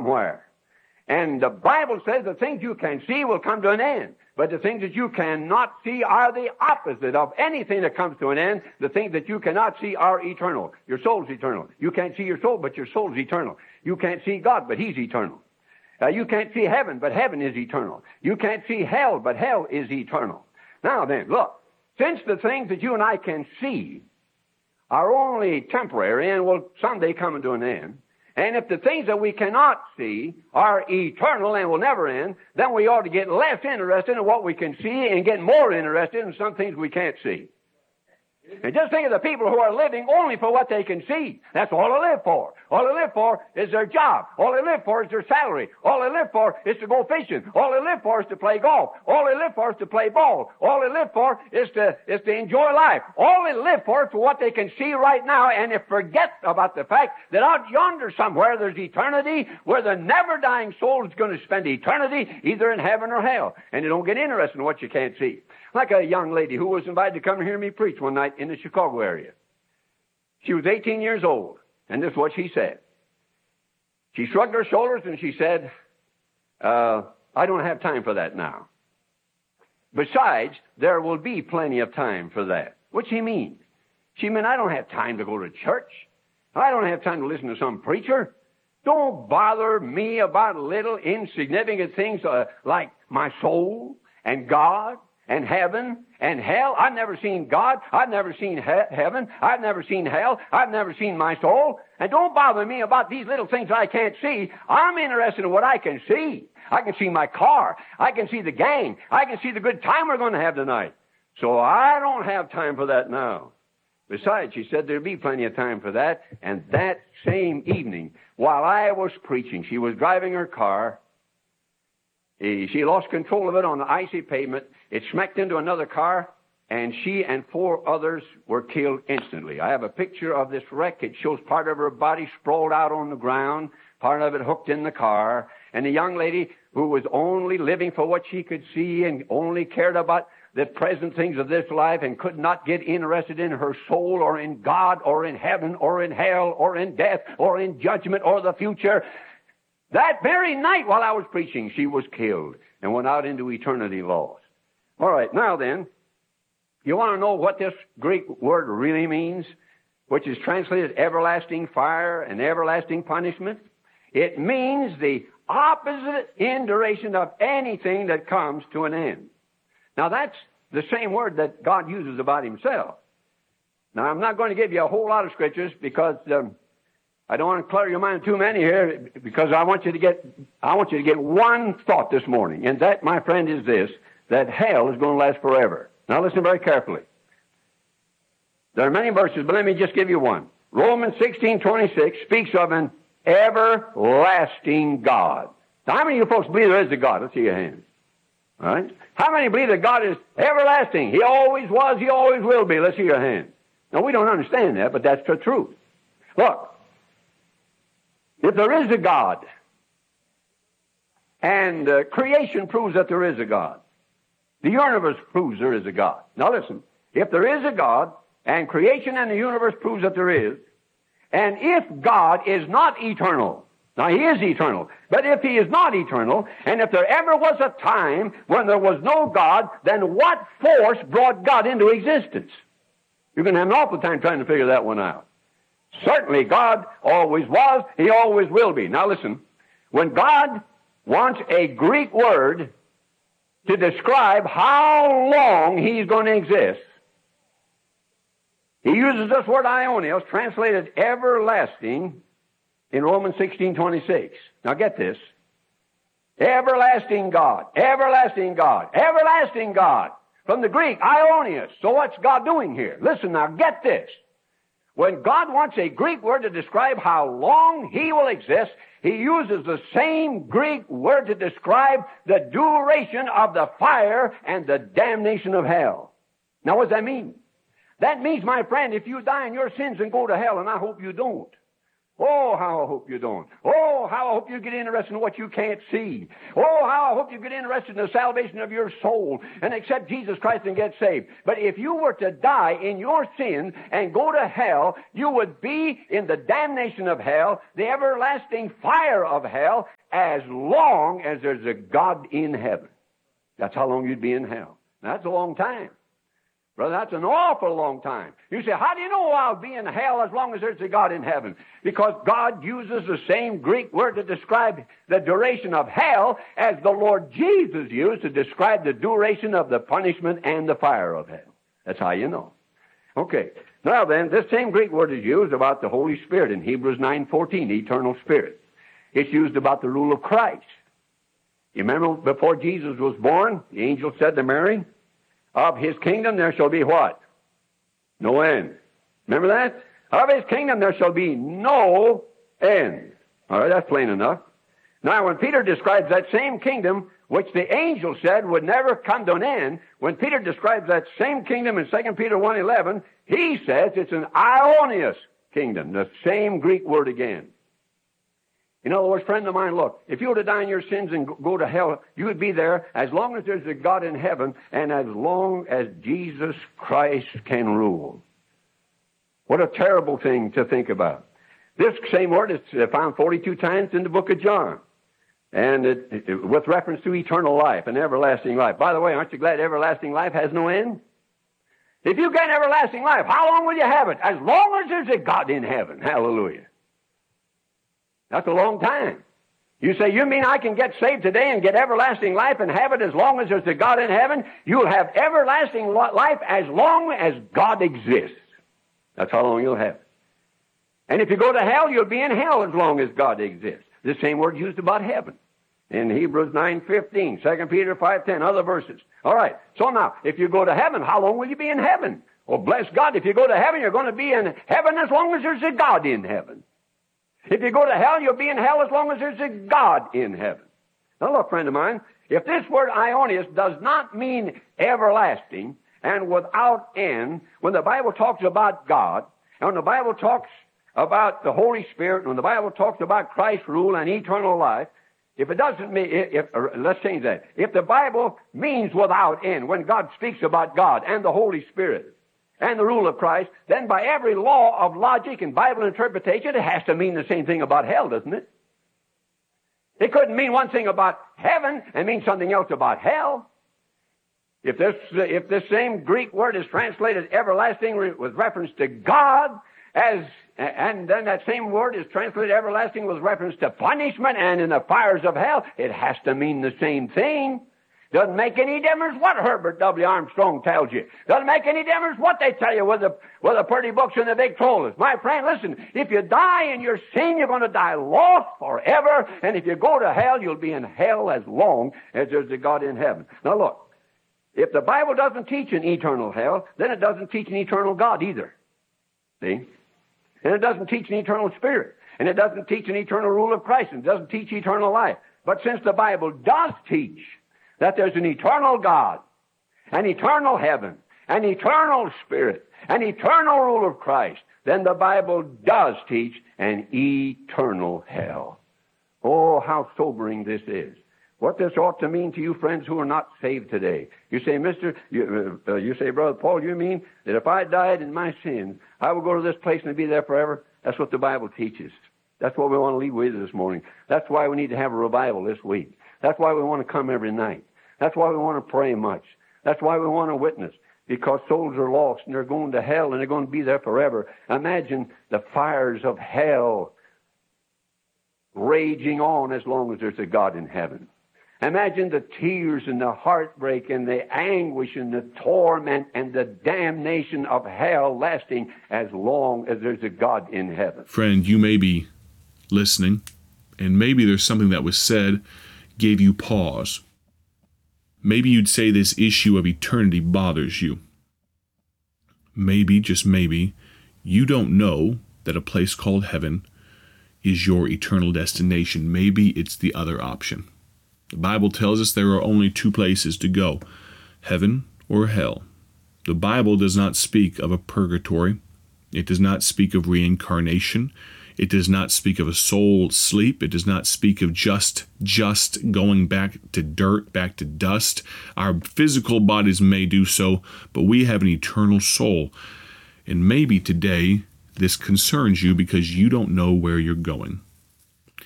somewhere. And the Bible says the things you can see will come to an end. But the things that you cannot see are the opposite of anything that comes to an end. The things that you cannot see are eternal. Your soul's eternal. You can't see your soul, but your soul's eternal. You can't see God, but He's eternal. You can't see heaven, but heaven is eternal. You can't see hell, but hell is eternal. Now then, look, since the things that you and I can see are only temporary and will someday come to an end, and if the things that we cannot see are eternal and will never end, then we ought to get less interested in what we can see and get more interested in some things we can't see. And just think of the people who are living only for what they can see. That's all they live for. All they live for is their job. All they live for is their salary. All they live for is to go fishing. All they live for is to play golf. All they live for is to play ball. All they live for is to enjoy life. All they live for is for what they can see right now, and they forget about the fact that out yonder somewhere there's eternity where the never-dying soul is going to spend eternity either in heaven or hell. And you don't get interested in what you can't see. Like a young lady who was invited to come and hear me preach one night in the Chicago area. She was 18 years old, and this is what she said. She shrugged her shoulders and she said, I don't have time for that now. Besides, there will be plenty of time for that. What's she mean? She meant, I don't have time to go to church. I don't have time to listen to some preacher. Don't bother me about little insignificant things like my soul and God and heaven and hell. I've never seen God. I've never seen heaven. I've never seen hell. I've never seen my soul. And don't bother me about these little things I can't see. I'm interested in what I can see. I can see my car. I can see the gang. I can see the good time we're going to have tonight. So I don't have time for that now. Besides, she said there'd be plenty of time for that. And that same evening, while I was preaching, she was driving her car. She lost control of it on the icy pavement. It smacked into another car, and she and 4 others were killed instantly. I have a picture of this wreck. It shows part of her body sprawled out on the ground, part of it hooked in the car. And the young lady who was only living for what she could see and only cared about the present things of this life and could not get interested in her soul or in God or in heaven or in hell or in death or in judgment or the future. That very night while I was preaching, she was killed and went out into eternity lost. All right, now then, you want to know what this Greek word really means, which is translated everlasting fire and everlasting punishment? It means the opposite in duration of anything that comes to an end. Now, that's the same word that God uses about Himself. Now, I'm not going to give you a whole lot of scriptures because I don't want to clutter your mind too many here, because I want you to get one thought this morning, and that, my friend, is this: that hell is going to last forever. Now, listen very carefully. There are many verses, but let me just give you one. Romans 16:26 speaks of an everlasting God. Now, how many of you folks believe there is a God? Let's see your hands. All right? How many believe that God is everlasting? He always was, He always will be. Let's see your hands. Now, we don't understand that, but that's the truth. Look, if there is a God, and creation proves that there is a God, the universe proves there is a God. Now listen, if there is a God, and creation and the universe proves that there is, and if God is not eternal, now He is eternal, but if He is not eternal, and if there ever was a time when there was no God, then what force brought God into existence? You're going to have an awful time trying to figure that one out. Certainly God always was, He always will be. Now listen, when God wants a Greek word to describe how long He's going to exist, He uses this word aionios, translated everlasting, in Romans 16:26. Now get this. Everlasting God, everlasting God, everlasting God. From the Greek, aionios. So what's God doing here? Listen now, get this. When God wants a Greek word to describe how long He will exist, He uses the same Greek word to describe the duration of the fire and the damnation of hell. Now, what does that mean? That means, my friend, if you die in your sins and go to hell, and I hope you don't, Oh, how I hope you don't. Oh, how I hope you get interested in what you can't see. Oh, how I hope you get interested in the salvation of your soul and accept Jesus Christ and get saved. But if you were to die in your sins and go to hell, you would be in the damnation of hell, the everlasting fire of hell, as long as there's a God in heaven. That's how long you'd be in hell. That's a long time. Brother, that's an awful long time. You say, how do you know I'll be in hell as long as there's a God in heaven? Because God uses the same Greek word to describe the duration of hell as the Lord Jesus used to describe the duration of the punishment and the fire of hell. That's how you know. Okay. Now then, this same Greek word is used about the Holy Spirit in Hebrews 9:14, the eternal Spirit. It's used about the rule of Christ. You remember before Jesus was born, the angel said to Mary, of his kingdom there shall be what? No end. Remember that? Of his kingdom there shall be no end. All right, that's plain enough. Now, when Peter describes that same kingdom, which the angel said would never come to an end, when Peter describes that same kingdom in 2 Peter 1:11, he says it's an aionios kingdom, the same Greek word again. In other words, friend of mine, look, if you were to die in your sins and go to hell, you would be there as long as there's a God in heaven and as long as Jesus Christ can rule. What a terrible thing to think about. This same word is found 42 times in the book of John, and with reference to eternal life and everlasting life. By the way, aren't you glad everlasting life has no end? If you get everlasting life, how long will you have it? As long as there's a God in heaven. Hallelujah. That's a long time. You say, you mean I can get saved today and get everlasting life and have it as long as there's a God in heaven? You'll have everlasting life as long as God exists. That's how long you'll have it. And if you go to hell, you'll be in hell as long as God exists. The same word used about heaven in Hebrews 9:15, 2 Peter 5:10, other verses. All right. So now, if you go to heaven, how long will you be in heaven? Well, bless God, if you go to heaven, you're going to be in heaven as long as there's a God in heaven. If you go to hell, you'll be in hell as long as there's a God in heaven. Now look, friend of mine, if this word aionios does not mean everlasting and without end, when the Bible talks about God, and when the Bible talks about the Holy Spirit, and when the Bible talks about Christ's rule and eternal life, if it doesn't mean, let's change that. If the Bible means without end, when God speaks about God and the Holy Spirit, and the rule of Christ, then by every law of logic and Bible interpretation, it has to mean the same thing about hell, doesn't it? It couldn't mean one thing about heaven and mean something else about hell. If this same Greek word is translated everlasting with reference to God, and then that same word is translated everlasting with reference to punishment and in the fires of hell, it has to mean the same thing. Doesn't make any difference what Herbert W. Armstrong tells you. Doesn't make any difference what they tell you with the pretty books and the big trollers. My friend, listen, if you die in your sin, you're going to die lost forever. And if you go to hell, you'll be in hell as long as there's a God in heaven. Now look, if the Bible doesn't teach an eternal hell, then it doesn't teach an eternal God either. See? And it doesn't teach an eternal spirit. And it doesn't teach an eternal rule of Christ. And it doesn't teach eternal life. But since the Bible does teach that there's an eternal God, an eternal heaven, an eternal spirit, an eternal rule of Christ, then the Bible does teach an eternal hell. Oh, how sobering this is. What this ought to mean to you friends who are not saved today. You say, you say, Brother Paul, you mean that if I died in my sins, I will go to this place and be there forever? That's what the Bible teaches. That's what we want to leave with this morning. That's why we need to have a revival this week. That's why we want to come every night. That's why we want to pray much. That's why we want to witness, because souls are lost and they're going to hell and they're going to be there forever. Imagine the fires of hell raging on as long as there's a God in heaven. Imagine the tears and the heartbreak and the anguish and the torment and the damnation of hell lasting as long as there's a God in heaven. Friend, you may be listening, and maybe there's something that was said gave you pause. Maybe you'd say this issue of eternity bothers you. Maybe, just maybe, you don't know that a place called heaven is your eternal destination. Maybe it's the other option. The Bible tells us there are only two places to go, heaven or hell. The Bible does not speak of a purgatory. It does not speak of reincarnation. It does not speak of a soul sleep. It does not speak of just going back to dirt, back to dust. Our physical bodies may do so, but we have an eternal soul. And maybe today this concerns you because you don't know where you're going.